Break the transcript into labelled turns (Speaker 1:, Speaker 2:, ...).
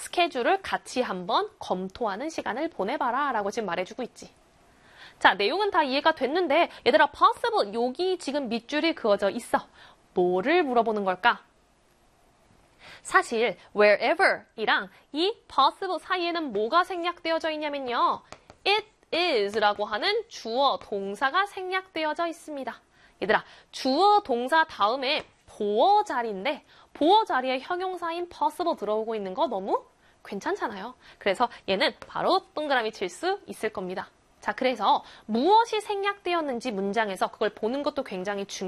Speaker 1: 스케줄을 같이 한번 검토하는 시간을 보내봐라 라고 지금 말해주고 있지. 자, 내용은 다 이해가 됐는데 얘들아 possible 여기 지금 밑줄이 그어져 있어. 뭐를 물어보는 걸까? 사실 wherever 이랑 이 possible 사이에는 뭐가 생략되어져 있냐면요. it is 라고 하는 주어 동사가 생략되어져 있습니다. 얘들아 주어 동사 다음에 보어 자리인데 보어 자리에 형용사인 possible 들어오고 있는 거 너무 괜찮잖아요. 그래서 얘는 바로 동그라미 칠 수 있을 겁니다. 자, 그래서 무엇이 생략되었는지 문장에서 그걸 보는 것도 굉장히 중요해요.